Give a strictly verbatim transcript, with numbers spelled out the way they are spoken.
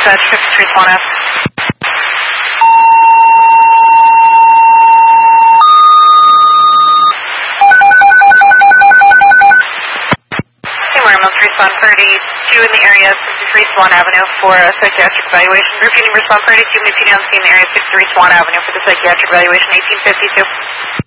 dispatch, fifty-three Swan Ave. Respond thirty-two in the area, fifty-three Swan Avenue for a psychiatric evaluation. Repeating respond thirty-two, M A P D on scene in the area, sixty-three Swan Avenue for the psychiatric evaluation, eighteen fifty-two.